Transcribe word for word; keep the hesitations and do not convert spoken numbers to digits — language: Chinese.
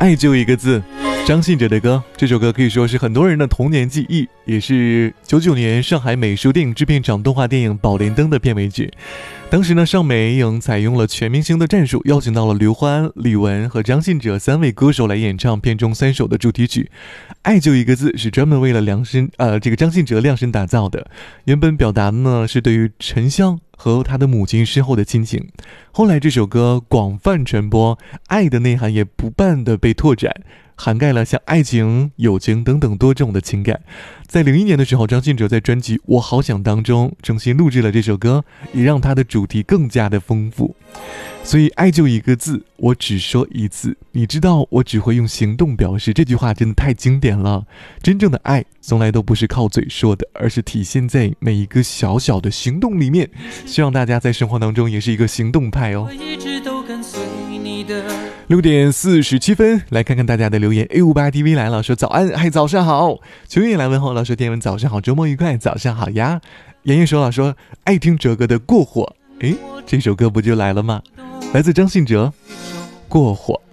爱就一个字，张信哲的歌。这首歌可以说是很多人的童年记忆，也是九九年上海美术电影制片厂动画电影《宝莲灯》的片尾曲。当时呢，上美影采用了全明星的战术，邀请到了刘欢、李玟和张信哲三位歌手来演唱片中三首的主题曲。爱就一个字是专门为了量身呃这个张信哲量身打造的，原本表达呢是对于沉香和他的母亲身后的亲情。后来这首歌广泛传播，爱的内涵也不断的被拓展，涵盖了像爱情、友情等等多种的情感。在零一年的时候，张信哲在专辑《我好想》当中重新录制了这首歌，也让他的主题更加的丰富。所以爱就一个字，我只说一次，你知道我只会用行动表示。这句话真的太经典了。真正的爱从来都不是靠嘴说的，而是体现在每一个小小的行动里面。希望大家在生活当中也是一个行动派哦。六点四十七分，来看看大家的留言。 A 五八 T V 来了，说早安，嗨，早上好。秋叶来问候了，说天文早上好，周末愉快，早上好呀。妍妍说了，说爱听哲哥的过火。诶，这首歌不就来了吗？来自张信哲，过火。